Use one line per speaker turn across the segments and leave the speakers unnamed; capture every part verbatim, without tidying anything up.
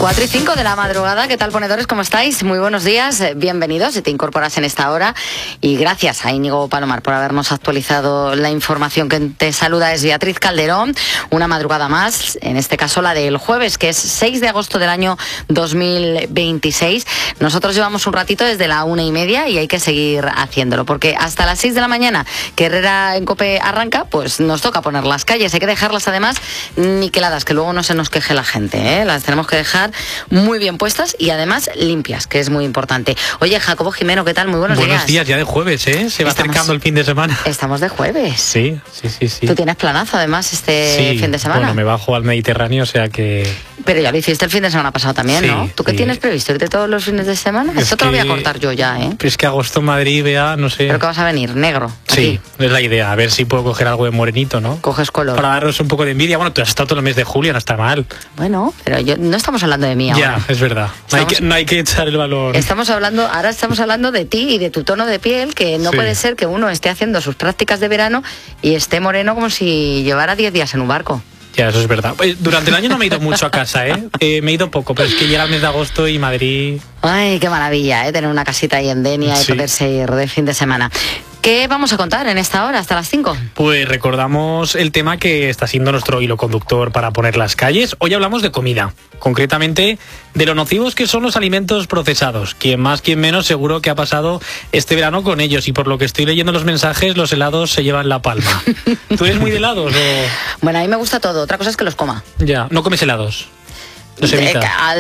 cuatro y cinco de la madrugada, ¿qué tal, ponedores? ¿Cómo estáis? Muy buenos días, bienvenidos si te incorporas en esta hora. Y gracias a Íñigo Palomar por habernos actualizado la información. Que te saluda es Beatriz Calderón, una madrugada más, en este caso la del jueves, que es seis de agosto del año dos mil veintiséis. Nosotros llevamos un ratito desde la una y media y hay que seguir haciéndolo, porque hasta las seis de la mañana, que Herrera en COPE arranca, pues nos toca poner las calles. Hay que dejarlas además niqueladas, que luego no se nos queje la gente, ¿eh? Las tenemos que dejar muy bien puestas y además limpias, que es muy importante. Oye, Jacobo Jimeno, ¿qué tal? Muy buenos,
buenos
días.
días, ya de jueves, ¿eh? Se va estamos, acercando el fin de semana.
Estamos de jueves.
Sí, sí, sí, sí.
Tú tienes planazo además este
sí,
fin de semana.
Bueno, me bajo al Mediterráneo, o sea que...
Pero ya lo hiciste el fin de semana pasado también,
sí,
¿no? ¿Tú qué
sí.
tienes previsto? ¿Irte todos los fines de semana?
Es
Esto te
que...
lo voy a cortar yo ya, ¿eh?
Es que agosto Madrid, vea, no sé...
¿Pero qué vas a venir? ¿Negro?
Sí,
aquí.
es la idea. A ver si puedo coger algo de morenito, ¿no?
Coges color.
Para daros un poco de envidia. Bueno, tú has estado todo el mes de julio, no está mal.
Bueno, pero yo no estamos hablando de mí ahora.
Ya, es verdad. Estamos... No, hay que, no hay que echar el valor.
Estamos hablando, ahora estamos hablando de ti y de tu tono de piel, que no
sí.
puede ser que uno esté haciendo sus prácticas de verano y esté moreno como si llevara diez días en un barco.
Ya, eso es verdad. Durante el año no me he ido mucho a casa, ¿eh? eh me he ido poco, pero es que llega el mes de agosto y Madrid...
Ay, qué maravilla, ¿eh? Tener una casita ahí en Denia y sí. poderse ir de fin de semana. ¿Qué vamos a contar en esta hora, hasta las cinco?
Pues recordamos el tema que está siendo nuestro hilo conductor para poner las calles. Hoy hablamos de comida, concretamente de lo nocivos que son los alimentos procesados. Quien más, quien menos, seguro que ha pasado este verano con ellos. Y por lo que estoy leyendo los mensajes, los helados se llevan la palma. ¿Tú eres muy de helados o...?
Bueno, a mí me gusta todo, otra cosa es que los coma.
Ya, ¿no comes helados? Los evitas.
A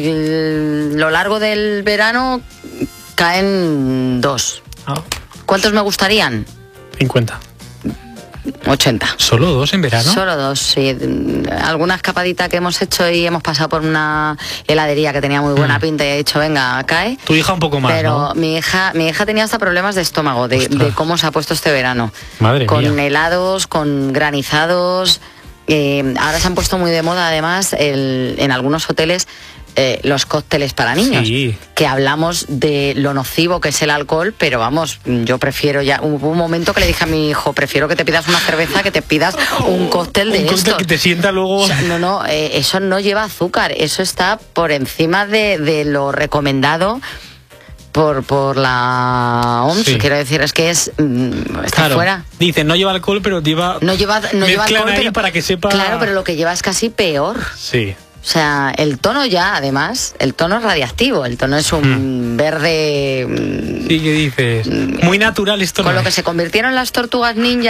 lo largo del verano caen dos.
Ah.
¿Cuántos me gustarían?
cincuenta.
ochenta.
¿Solo dos en verano?
Solo dos, sí. Alguna escapadita que hemos hecho y hemos pasado por una heladería que tenía muy buena mm. pinta y he dicho, venga, cae.
Tu hija un poco más,
Pero
¿no?
mi hija, mi hija tenía hasta problemas de estómago, de, de cómo se ha puesto este verano.
Madre
con
mía.
helados, con granizados. Eh, ahora se han puesto muy de moda, además, el, en algunos hoteles, Eh, los cócteles para niños,
sí.
que hablamos de lo nocivo que es el alcohol, pero vamos, yo prefiero ya, hubo un momento que le dije a mi hijo, prefiero que te pidas una cerveza que te pidas un cóctel de
un
esto.
cóctel que te sienta luego...
O sea, no, no, eh, eso no lleva azúcar, eso está por encima de, de lo recomendado por por la O M S, sí. Quiero decir, es que es está
claro.
fuera.
Dicen, no lleva alcohol, pero lleva...
No lleva, no lleva alcohol,
ahí
pero,
para que sepa...
Claro, pero lo que lleva es casi peor.
Sí.
O sea, el tono ya, además, el tono es radiactivo, el tono es un mm. verde...
Sí, ¿qué dices? Muy natural esto.
Con
no
lo
es.
que se convirtieron las tortugas ninja